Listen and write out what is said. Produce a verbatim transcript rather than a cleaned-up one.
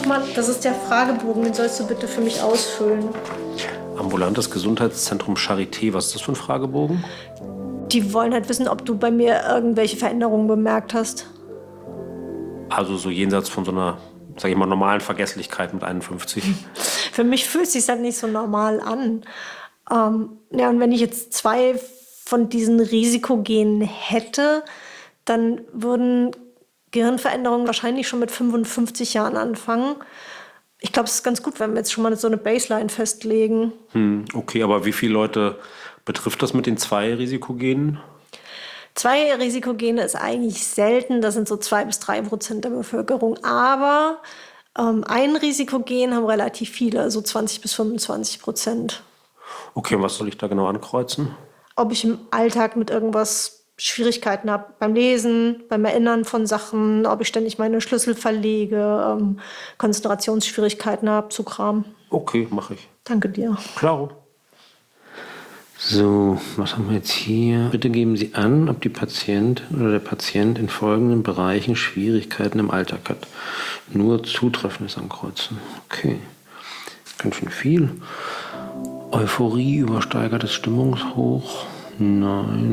guck mal, das ist der Fragebogen, den sollst du bitte für mich ausfüllen. Ambulantes Gesundheitszentrum Charité, was ist das für ein Fragebogen? Die wollen halt wissen, ob du bei mir irgendwelche Veränderungen bemerkt hast. Also so jenseits von so einer, sag ich mal, normalen Vergesslichkeit mit einundfünfzig. Für mich fühlt es sich halt nicht so normal an. Ähm, ja, und wenn ich jetzt zwei von diesen Risikogenen hätte, dann würden Gehirnveränderungen wahrscheinlich schon mit fünfundfünfzig Jahren anfangen. Ich glaube, es ist ganz gut, wenn wir jetzt schon mal so eine Baseline festlegen. Hm, okay, aber wie viele Leute betrifft das mit den zwei Risikogenen? Zwei Risikogene ist eigentlich selten, das sind so zwei bis drei Prozent der Bevölkerung. Aber ähm, ein Risikogen haben relativ viele, also zwanzig bis fünfundzwanzig Prozent. Okay, und was soll ich da genau ankreuzen? Ob ich im Alltag mit irgendwas Schwierigkeiten habe beim Lesen, beim Erinnern von Sachen, ob ich ständig meine Schlüssel verlege, ähm, Konzentrationsschwierigkeiten habe, so Kram. Okay, mache ich. Danke dir. Klaro. So, was haben wir jetzt hier? Bitte geben Sie an, ob die Patientin oder der Patient in folgenden Bereichen Schwierigkeiten im Alltag hat. Nur Zutreffendes ankreuzen. Okay. Ganz schön viel. Euphorie, übersteigertes Stimmungshoch. Nein.